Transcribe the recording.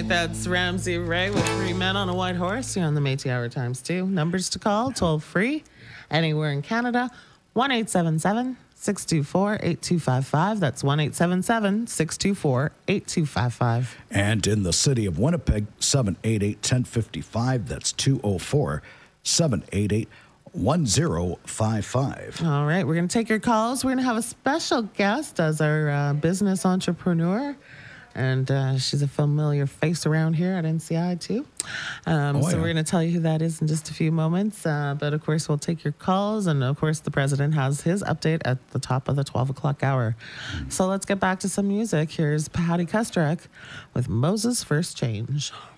right, that's Ramsey Ray with Three Men on a White Horse. You're on the Métis Hour Times 2. Numbers to call, toll free, anywhere in Canada, 1-877-624-8255. That's 1-877-624-8255. And in the city of Winnipeg, 788-1055. That's 204-788-1055. All right, we're going to take your calls. We're going to have a special guest as our business entrepreneur. And she's a familiar face around here at NCI, too. So we're going to tell you who that is in just a few moments. But, of course, we'll take your calls. And, of course, the president has his update at the top of the 12 o'clock hour. So let's get back to some music. Here's Patty Kustrek with Moses' First Change.